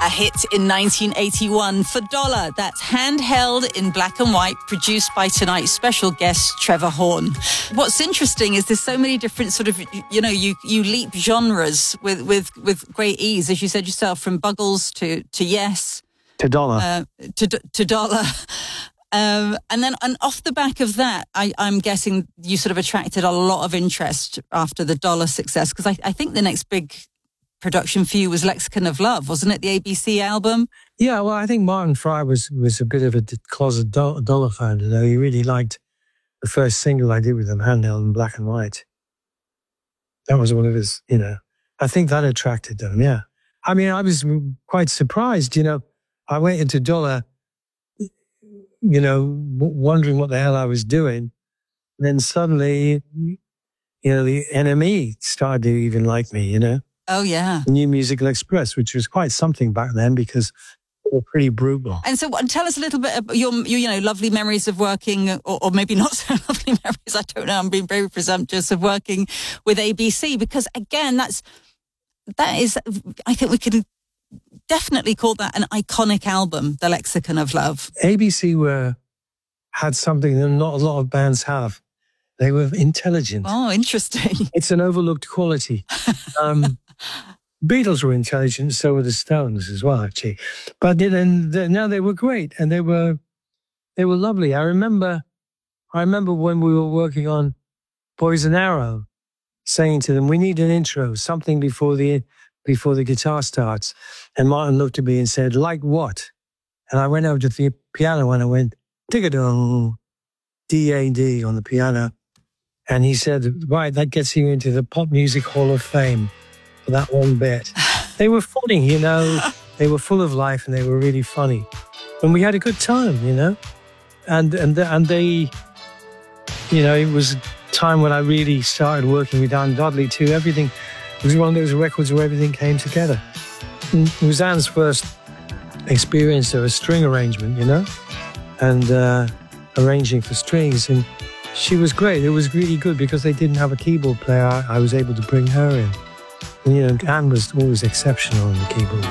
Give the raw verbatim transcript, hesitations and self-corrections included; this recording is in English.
A hit in nineteen eighty-one for Dollar. That's Handheld in Black and White, produced by tonight's special guest, Trevor Horn. What's interesting is there's so many different sort of, you know, you, you leap genres with, with, with great ease, as you said yourself, from Buggles to, to Yes. To Dollar. Uh, to, to Dollar. Um, and then and off the back of that, I, I'm guessing you sort of attracted a lot of interest after the Dollar success, because I, I think the next big production for you was Lexicon of Love, wasn't it? The A B C album? Yeah, well, I think Martin Fry was, was a bit of a closet do- Dollar fan, you know. He really liked the first single I did with him, Handheld in Black and White. That was one of his, you know, I think that attracted them, yeah. I mean, I was quite surprised, you know. I went into Dollar, you know, w- wondering what the hell I was doing. And then suddenly, you know, the N M E started to even like me, you know. Oh, yeah. New Musical Express, which was quite something back then because they were pretty brutal. And so tell us a little bit about your, your you know, lovely memories of working, or, or maybe not so lovely memories, I don't know, I'm being very presumptuous, of working with A B C, because again, that's, that is, I think we could definitely call that an iconic album, The Lexicon of Love. A B C were had something that not a lot of bands have. They were intelligent. Oh, interesting. It's an overlooked quality. Um, Beatles were intelligent, so were the Stones as well, actually. But then, now they were great, and they were they were lovely. I remember, I remember when we were working on Poison Arrow, saying to them, "We need an intro, something before the before the guitar starts." And Martin looked at me and said, "Like what?" And I went over to the piano and I went, "Dig-a-dong, D A D" on the piano. And he said, "Right, that gets you into the Pop Music Hall of Fame for that one bit." They were funny, you know. They were full of life and they were really funny. And we had a good time, you know. And and and they, you know, it was a time when I really started working with Anne Dudley too. Everything, it was one of those records where everything came together. And it was Anne's first experience of a string arrangement, you know, and uh, arranging for strings. And she was great. It was really good because they didn't have a keyboard player. I was able to bring her in. And, you know, Anne was always exceptional on the keyboard.